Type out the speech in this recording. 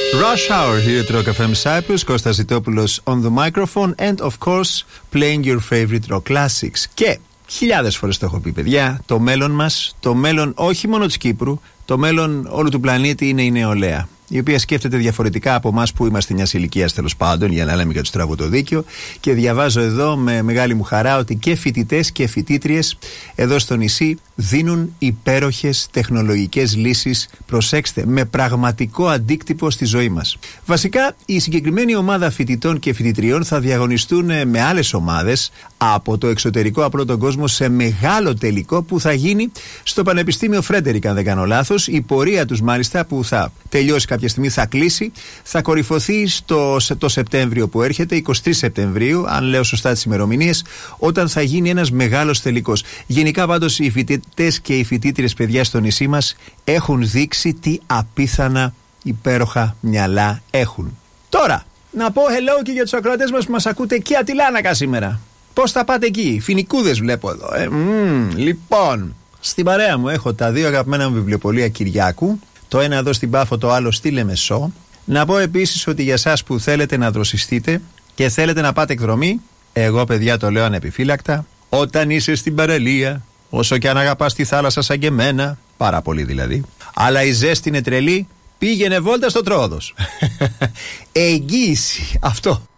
Rush Hour here at Rock FM Cyprus. Κώστας Ζητόπουλος on the microphone and of course playing your favorite rock classics. Και χιλιάδες φορές το έχω πει, παιδιά, το μέλλον μας, το μέλλον όχι μόνο της Κύπρου, το μέλλον όλου του πλανήτη είναι η νεολαία, η οποία σκέφτεται διαφορετικά από εμάς που είμαστε μιας ηλικίας, τέλος πάντων, για να λέμε για το στραβωτοδίκιο. Και διαβάζω εδώ με μεγάλη μου χαρά ότι και φοιτητές και φοιτήτριες εδώ στο νησί δίνουν υπέροχες τεχνολογικές λύσεις, προσέξτε, με πραγματικό αντίκτυπο στη ζωή μας. Βασικά, η συγκεκριμένη ομάδα φοιτητών και φοιτητριών θα διαγωνιστούν με άλλες ομάδες από το εξωτερικό απλό τον κόσμο σε μεγάλο τελικό που θα γίνει στο Πανεπιστήμιο Φρέντερικ, αν δεν κάνω λάθος. Η πορεία τους, μάλιστα, που θα τελειώσει κάποια στιγμή, θα κλείσει, θα κορυφωθεί το Σεπτέμβριο που έρχεται, 23 Σεπτεμβρίου, αν λέω σωστά τις ημερομηνίες, όταν θα γίνει ένας μεγάλος τελικός. Γενικά, πάντως, οι φοιτητές και οι φοιτήτριες, παιδιά, στο νησί μας έχουν δείξει τι απίθανα υπέροχα μυαλά έχουν. Τώρα, να πω hello και για τους ακροατές μας που μας ακούτε και Αττηλάνακα σήμερα. Πώς θα πάτε εκεί, φοινικούδες βλέπω εδώ. Λοιπόν, στην παρέα μου έχω τα δύο αγαπημένα μου βιβλιοπωλεία Κυριάκου. Το ένα εδώ στην Πάφο, το άλλο στη Λεμεσό. Να πω επίσης ότι για εσάς που θέλετε να δροσιστείτε και θέλετε να πάτε εκδρομή, εγώ, παιδιά, το λέω ανεπιφύλακτα, όταν είσαι στην παραλία, όσο και αν αγαπάς τη θάλασσα σαν και εμένα, πάρα πολύ δηλαδή, αλλά η ζέστη είναι τρελή, πήγαινε βόλτα στο Τρόδος. Εγγύηση, αυτό.